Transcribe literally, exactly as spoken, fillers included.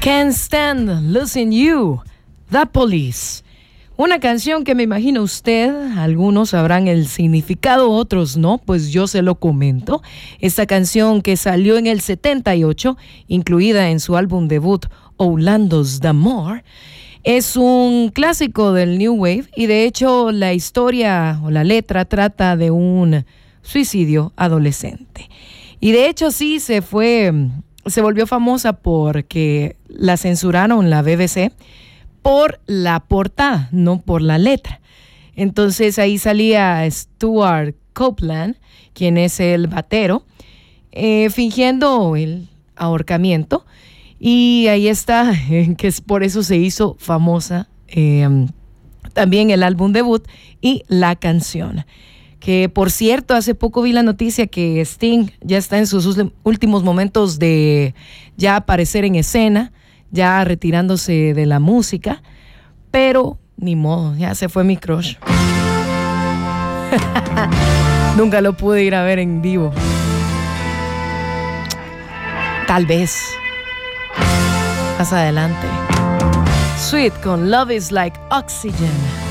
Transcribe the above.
Can't Stand Losing You, The Police. Una canción que me imagino usted, algunos sabrán el significado, otros no, pues yo se lo comento. Esta canción que salió en el setenta y ocho, incluida en su álbum debut Orlando's d'Amour, es un clásico del New Wave y de hecho la historia o la letra trata de un suicidio adolescente. Y de hecho sí se fue, se volvió famosa porque la censuraron la B B C por la portada, no por la letra. Entonces ahí salía Stuart Copeland, quien es el batero, eh, fingiendo el ahorcamiento. Y ahí está, que es por eso se hizo famosa eh, también el álbum debut y la canción. Que por cierto, hace poco vi la noticia que Sting ya está en sus últimos momentos de ya aparecer en escena, ya retirándose de la música, pero ni modo, ya se fue mi crush. Nunca lo pude ir a ver en vivo. Tal vez más adelante. Sweet con Love is Like Oxygen.